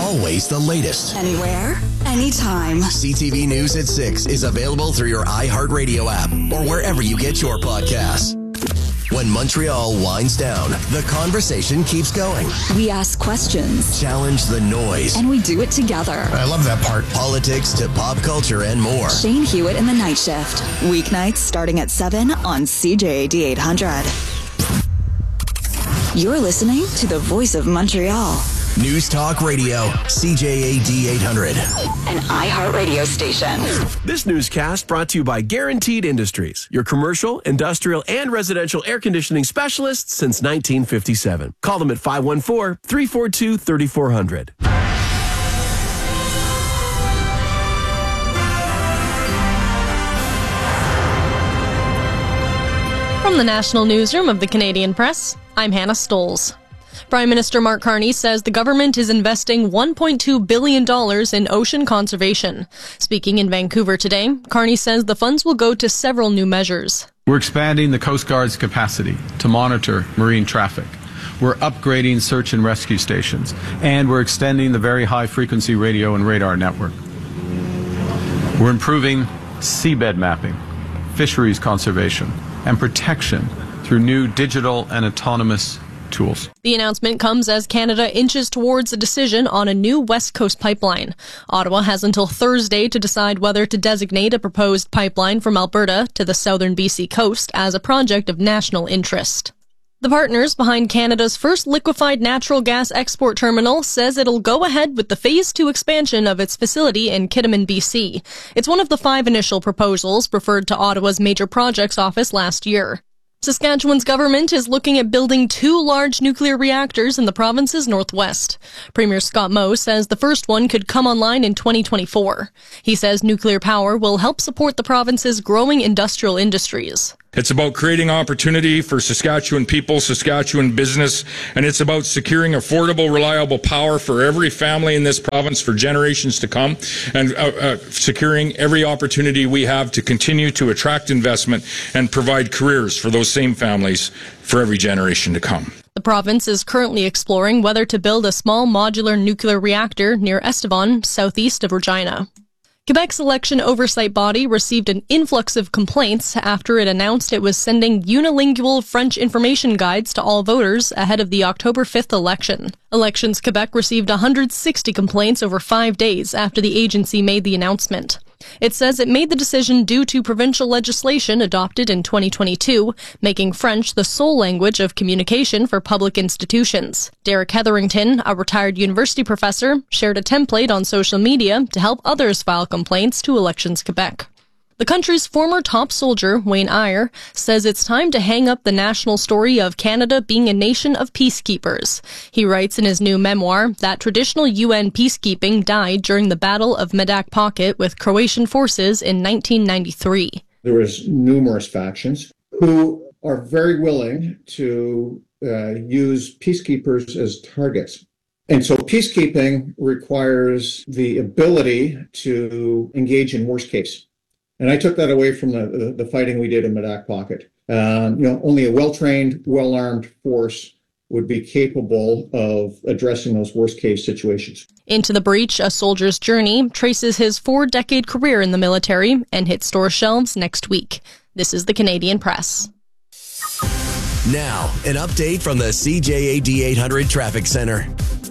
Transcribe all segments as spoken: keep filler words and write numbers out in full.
always the latest. Anywhere, anytime. C T V News at six is available through your iHeartRadio app or wherever you get your podcasts. When Montreal winds down, the conversation keeps going. We ask questions. Challenge the noise. And we do it together. I love that part. Politics to pop culture and more. Shane Hewitt in the Night Shift. Weeknights starting at seven on C J A D eight hundred. You're listening to the Voice of Montreal. News Talk Radio, C J A D eight hundred. An iHeartRadio station. This newscast brought to you by Guaranteed Industries, your commercial, industrial, and residential air conditioning specialists since nineteen fifty-seven. Call them at five one four, three four two, three four zero zero. From the National Newsroom of the Canadian Press, I'm Hannah Stoles. Prime Minister Mark Carney says the government is investing one point two billion dollars in ocean conservation. Speaking in Vancouver today, Carney says the funds will go to several new measures. We're expanding the Coast Guard's capacity to monitor marine traffic. We're upgrading search and rescue stations, and we're extending the very high-frequency radio and radar network. We're improving seabed mapping, fisheries conservation, and protection through new digital and autonomous tools. The announcement comes as Canada inches towards a decision on a new West Coast pipeline. Ottawa has until Thursday to decide whether to designate a proposed pipeline from Alberta to the southern B C coast as a project of national interest. The partners behind Canada's first liquefied natural gas export terminal says it'll go ahead with the phase two expansion of its facility in Kitiman, B C. It's one of the five initial proposals referred to Ottawa's Major Projects Office last year. Saskatchewan's government is looking at building two large nuclear reactors in the province's northwest. Premier Scott Moe says the first one could come online in twenty twenty-four. He says nuclear power will help support the province's growing industrial industries. It's about creating opportunity for Saskatchewan people, Saskatchewan business, and it's about securing affordable, reliable power for every family in this province for generations to come, and uh, uh, securing every opportunity we have to continue to attract investment and provide careers for those same families for every generation to come. The province is currently exploring whether to build a small modular nuclear reactor near Estevan, southeast of Regina. Quebec's election oversight body received an influx of complaints after it announced it was sending unilingual French information guides to all voters ahead of the October fifth election. Elections Quebec received one hundred sixty complaints over five days after the agency made the announcement. It says it made the decision due to provincial legislation adopted in twenty twenty-two, making French the sole language of communication for public institutions. Derek Hetherington, a retired university professor, shared a template on social media to help others file complaints to Elections Quebec. The country's former top soldier, Wayne Eyre, says it's time to hang up the national story of Canada being a nation of peacekeepers. He writes in his new memoir that traditional U N peacekeeping died during the Battle of Medak Pocket with Croatian forces in nineteen ninety-three. There was numerous factions who are very willing to uh, use peacekeepers as targets. And so peacekeeping requires the ability to engage in worst case. And I took that away from the, the, the fighting we did in Medak Pocket. Um, you know, only a well-trained, well-armed force would be capable of addressing those worst-case situations. Into the Breach, A Soldier's Journey traces his four-decade career in the military and hits store shelves next week. This is the Canadian Press. Now, an update from the C J A D eight hundred Traffic Center.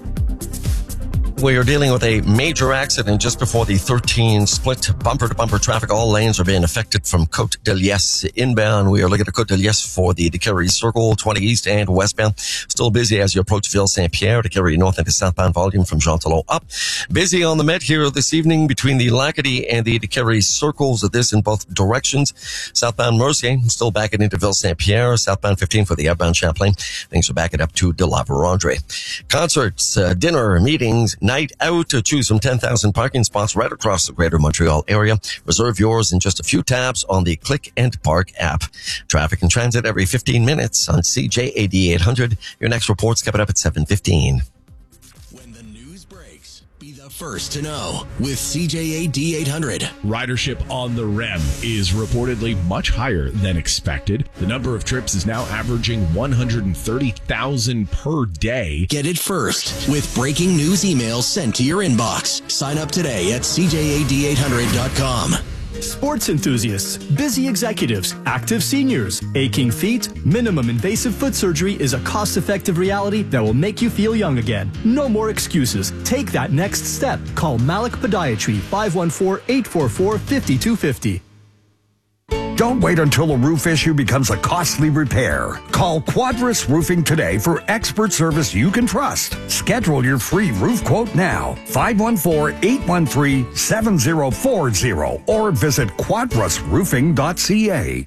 We are dealing with a major accident just before the thirteen split bumper-to-bumper traffic. All lanes are being affected from Côte de Liesse inbound. We are looking at Côte de Liesse for the Décarie Circle, twenty east and westbound. Still busy as you approach Ville-Saint-Pierre to carry north into southbound volume from Jean Talon up. Busy on the Met here this evening between the Lacadie and the Décarie Circles. Of this in both directions. Southbound Mercier still backing into Ville-Saint-Pierre. Southbound fifteen for the outbound Champlain. Things are backing up to de la Vérandre. Concerts, uh, dinner, meetings, night out to choose from ten thousand parking spots right across the greater Montreal area. Reserve yours in just a few taps on the Click and Park app. Traffic and transit every fifteen minutes on C J A D eight hundred. Your next report's coming up at seven fifteen. news breaks, be the first to know with C J A D eight hundred. Ridership on the R E M is reportedly much higher than expected. The number of trips is now averaging one hundred thirty thousand per day. Get it first with breaking news emails sent to your inbox. Sign up today at C J A D eight hundred dot com. Sports enthusiasts, busy executives, active seniors, aching feet, minimum invasive foot surgery is a cost-effective reality that will make you feel young again. No more excuses. Take that next step. Call Malik Podiatry, five one four, eight four four, five two five zero. Don't wait until a roof issue becomes a costly repair. Call Quadris Roofing today for expert service you can trust. Schedule your free roof quote now. five one four, eight one three, seven zero four zero or visit quadris roofing dot c a.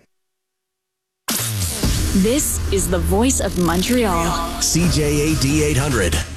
This is the voice of Montreal. C J A D eight hundred.